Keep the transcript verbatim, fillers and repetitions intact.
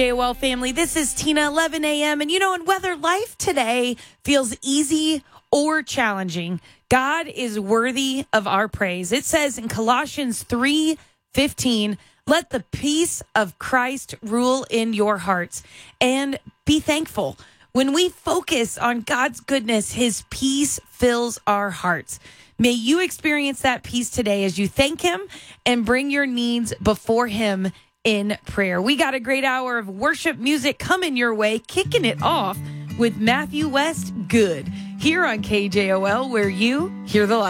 Hey, well, family, this is Tina, eleven a.m. And you know, in whether life today feels easy or challenging, God is worthy of our praise. It says in Colossians three fifteen, let the peace of Christ rule in your hearts and be thankful. When we focus on God's goodness, his peace fills our hearts. May you experience that peace today as you thank him and bring your needs before him in prayer. We got a great hour of worship music coming your way, kicking it off with Matthew West, Good, here on K J O L, where you hear the light.